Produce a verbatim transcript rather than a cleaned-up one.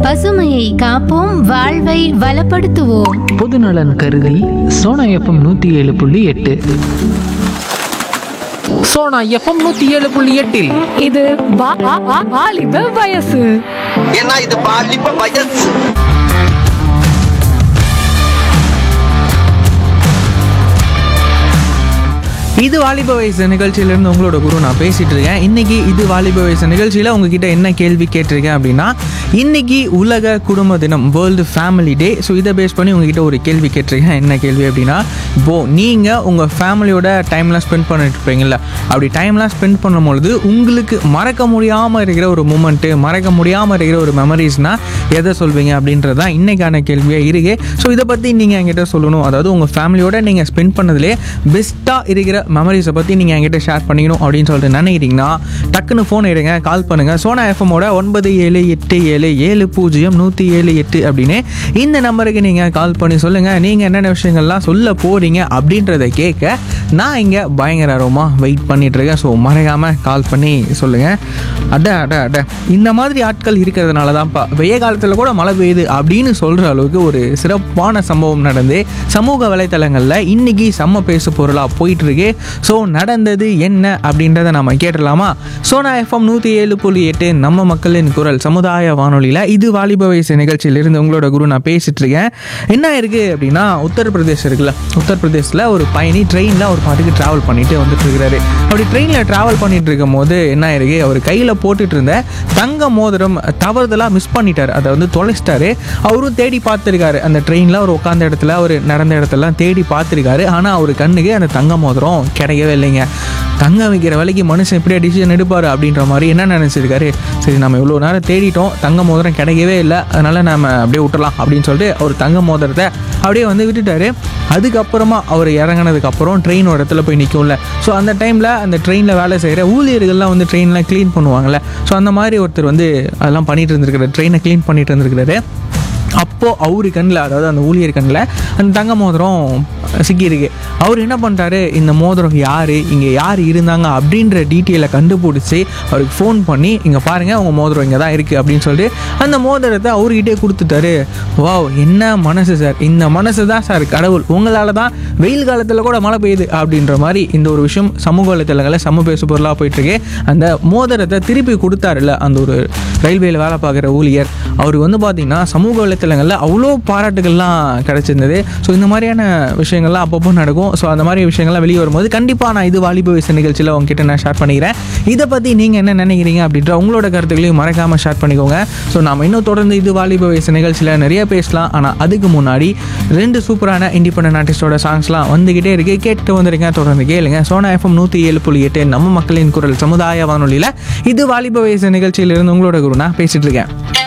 பசுமையை காப்போம், வாழ்வை வளப்படுத்துவோம். பொதுநலன் கருதி சோனா எஃப்எம் நூற்றி ஏழு புள்ளி எட்டு. சோனா எஃப்எம் நூற்றி ஏழு புள்ளி எட்டில் இது வா- வா- வா- வாலிப வயசு. ஏன்னா இது பாலிப்ப வயசு. இது வாலிப வயசு நிகழ்ச்சியிலேருந்து உங்களோட குரு நான் பேசிகிட்டு இருக்கேன். இன்றைக்கி இது வாலிப வயசு நிகழ்ச்சியில் உங்ககிட்ட என்ன கேள்வி கேட்டிருக்கேன் அப்படின்னா, இன்றைக்கி உலக குடும்ப தினம், வேர்ல்டு ஃபேமிலி டே. ஸோ இதை பேஸ் பண்ணி உங்ககிட்ட ஒரு கேள்வி கேட்டிருக்கேன். என்ன கேள்வி அப்படின்னா, இப்போது நீங்கள் உங்கள் ஃபேமிலியோட டைம்லாம் ஸ்பெண்ட் பண்ணிட்டு இருப்பீங்களா? அப்படி டைம்லாம் ஸ்பெண்ட் பண்ணும்பொழுது உங்களுக்கு மறக்க முடியாமல் இருக்கிற ஒரு மூமெண்ட்டு, மறக்க முடியாமல் இருக்கிற ஒரு மெமரிஸ்னால் எதை சொல்வீங்க அப்படின்றது தான் இன்றைக்கான கேள்வியாக இருக்கு. ஸோ இதை பற்றி நீங்கள் என்கிட்ட சொல்லணும். அதாவது உங்கள் ஃபேமிலியோட நீங்கள் ஸ்பெண்ட் பண்ணதுலேயே பெஸ்ட்டாக இருக்கிற மெமரிஸை பற்றி நீங்கள் என்கிட்ட ஷேர் பண்ணிக்கணும் அப்படின்னு சொல்லிட்டு நினைக்கிறீங்கன்னா டக்குன்னு ஃபோன் எடுங்க, கால் பண்ணுங்கள். சோனா எஃப்எம்மோட ஒன்பது ஏழு எட்டு ஏழு ஏழு பூஜ்ஜியம் நூற்றி ஏழு எட்டு அப்படின்னு இந்த நம்பருக்கு நீங்கள் கால் பண்ணி சொல்லுங்கள் நீங்கள் என்னென்ன விஷயங்கள்லாம் சொல்ல போகிறீங்க அப்படின்றத கேட்க நான் இங்கே பயங்கரமாக வெயிட் பண்ணிகிட்ருக்கேன். ஸோ மறக்காமல் கால் பண்ணி சொல்லுங்கள். அட அட அட இந்த மாதிரி ஆட்கள் இருக்கிறதுனால தான்ப்பா வெய்ய காலத்தில் கூட மழை பெய்யுது அப்படின்னு சொல்கிற அளவுக்கு ஒரு சிறப்பான சம்பவம் நடந்து சமூக வலைத்தளங்களில் இன்றைக்கி செம்ம பேசு பொருளாக போயிட்டுருக்கு. ஸோ நடந்தது என்ன அப்படின்றத நம்ம கேட்டுடலாமா? சோனா எஃப்எம் நூற்றி ஏழு புள்ளி எட்டு நம்ம மக்களின் குரல் சமுதாய வானொலியில் இது வாலிப வயசு நிகழ்ச்சியிலிருந்து உங்களோட குரு நான் பேசிகிட்டு இருக்கேன். என்ன இருக்குது அப்படின்னா, உத்தரப்பிரதேஷ் இருக்குல்ல, உத்தரப்பிரதேசில் ஒரு பயணி ட்ரெயினில் ஒரு பாட்டுக்கு ட்ராவல் பண்ணிட்டு வந்துட்டு இருக்கிறாரு. அப்படி ட்ரெயினில் ட்ராவல் பண்ணிட்டு இருக்கும் போது என்ன ஆயிருக்கு, அவர் கையில் போட்டுட்டு இருந்த தங்க மோதிரம் தவறுதலாக மிஸ் பண்ணிட்டார். அதை வந்து தொலைச்சிட்டாரு. அவரும் தேடி பார்த்துருக்காரு. அந்த ட்ரெயினில் அவர் உட்காந்த இடத்துல, அவர் நடந்த இடத்துலாம் தேடி பார்த்துருக்காரு. ஆனால் அவர் கண்ணுக்கு அந்த தங்க மோதிரம் கிடைக்கவே இல்லைங்க. தங்க வைக்கிற வேலைக்கு மனுஷன் இப்படியே டிசிஷன் எடுப்பார் அப்படின்ற மாதிரி என்ன நினச்சிருக்காரு, சரி நம்ம இவ்வளோ நேரம் தேடிட்டோம், தங்க மோதிரம் கிடைக்கவே இல்லை, அதனால் நம்ம அப்படியே விட்டுலாம் அப்படின்னு சொல்லிட்டு அவர் தங்க மோதிரத்தை அப்படியே வந்து விட்டுட்டாரு. அதுக்கப்புறமா அவர் இறங்கினதுக்கப்புறம் ட்ரெயின் ஒரு இடத்துல போய் நிற்கும்ல. ஸோ அந்த டைமில் அந்த ட்ரெயினில் வேலை செய்கிற ஊழியர்கள்லாம் வந்து ட்ரெயின்லாம் க்ளீன் பண்ணுவாங்கள்ல. ஸோ அந்த மாதிரி ஒருத்தர் வந்து அதெல்லாம் பண்ணிகிட்டு இருந்திருக்கிறார், ட்ரெயினை க்ளீன் பண்ணிகிட்டு இருந்திருக்கிறாரு. அப்போது அவரு கண்ணில், அதாவது அந்த ஊழியர் கண்ணில் அந்த தங்க மோதிரம் சிக்கியிருக்கு. அவர் என்ன பண்ணிட்டாரு, இந்த மோதிரம் யார், இங்கே யார் இருந்தாங்க அப்படின்ற டீட்டெயிலை கண்டுபிடிச்சி அவருக்கு ஃபோன் பண்ணி, இங்கே பாருங்கள் உங்கள் மோதிரம் இங்கே தான் இருக்குது அப்படின்னு சொல்லிட்டு அந்த மோதிரத்தை அவர்கிட்டே கொடுத்துட்டாரு. வாவ், என்ன மனசு சார், இந்த மனசு தான் சார் கடவுள், உங்களால் தான் வெயில் காலத்தில் கூட மழை பெய்யுது அப்படின்ற மாதிரி இந்த ஒரு விஷயம் சமூக வலைத்தளங்களில் சம பேசு பொருளாக போயிட்டுருக்கு. அந்த மோதிரத்தை திருப்பி கொடுத்தாருல்ல அந்த ஒரு ரயில்வேயில் வேலை பார்க்குற ஊழியர், அவருக்கு வந்து பார்த்திங்கன்னா சமூக வலைத்தளங்களில் அவ்வளோ பாராட்டுகள்லாம் கிடச்சிருந்தது. ஸோ இந்த மாதிரியான விஷயங்கள்லாம் அப்பப்போ நடக்கும். ஸோ அந்த மாதிரி விஷயங்கள்லாம் வெளியே வரும்போது கண்டிப்பாக நான் இது வாலிப வயசு நிகழ்ச்சியில் உங்ககிட்ட நான் ஷேர் பண்ணிக்கிறேன். இதை பற்றி நீங்கள் என்ன நினைக்கிறீங்க அப்படின்ற உங்களோட கருத்துக்களையும் மறக்காமல் ஷேர் பண்ணிக்கோங்க. ஸோ நாம் இன்னும் தொடர்ந்து இது வாலிப வயசு நிகழ்ச்சியில் நிறைய பேசலாம். ஆனால் அதுக்கு முன்னாடி ரெண்டு சூப்பரான இண்டிபெண்டன்ட் ஆர்டிஸ்டோட சாங்ஸ்லாம் வந்துக்கிட்டே இருக்குது, கேட்டு வந்துருங்க, தொடர்ந்து கேளுங்க. சோனா எஃப்எம் நூற்றி ஏழு புள்ளி எட்டு நம்ம மக்களின் குரல் சமுதாய வானொலியில் இது வாலிப வயசு நிகழ்ச்சியிலிருந்து உங்களோட குரு நான் பேசிகிட்டு இருக்கேன்.